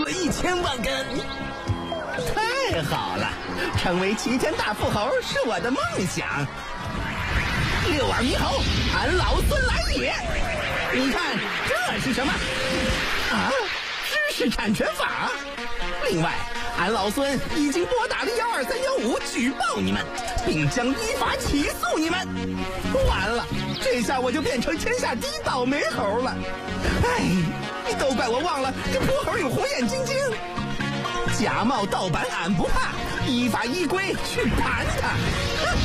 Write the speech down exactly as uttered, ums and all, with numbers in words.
了一千万根。 太好了，成为齐天大富豪是我的梦想。六耳猕猴，俺老孙来也！你看这是什么？啊，知识产权法。另外，俺老孙已经拨打了幺二三幺五举报你们，并将依法起诉你们。完了，这下我就变成天下第一倒霉猴了。哎，都怪我忘了这泼猴有火眼金睛。假冒盗版俺不怕，依法依规去盘他。